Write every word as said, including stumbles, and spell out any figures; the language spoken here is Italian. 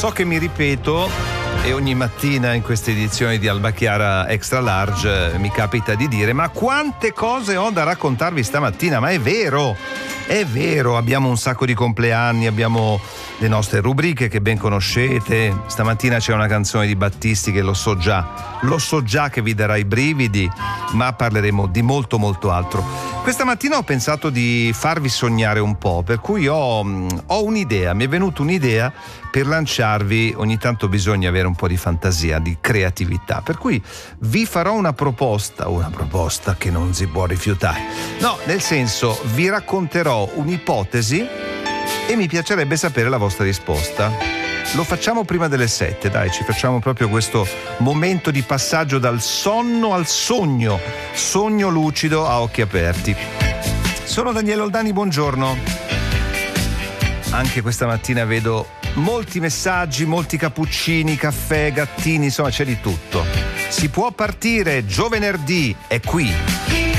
So che mi ripeto e ogni mattina in queste edizioni di Alba Chiara Extra Large eh, mi capita di dire: ma quante cose ho da raccontarvi stamattina? Ma è vero, è vero, abbiamo un sacco di compleanni, abbiamo le nostre rubriche che ben conoscete. Stamattina c'è una canzone di Battisti che lo so già, lo so già che vi darà i brividi, ma parleremo di molto molto altro. Questa mattina ho pensato di farvi sognare un po', per cui ho, ho un'idea, mi è venuta un'idea per lanciarvi. Ogni tanto bisogna avere un po' di fantasia, di creatività, per cui vi farò una proposta, una proposta che non si può rifiutare. No, nel senso, vi racconterò un'ipotesi e mi piacerebbe sapere la vostra risposta. Lo facciamo prima delle sette, dai, ci facciamo proprio questo momento di passaggio dal sonno al sogno, sogno lucido a occhi aperti. Sono Daniele Oldani, buongiorno. Anche questa mattina vedo molti messaggi, molti cappuccini, caffè, gattini, insomma c'è di tutto. Si può partire, giovenerdì è qui.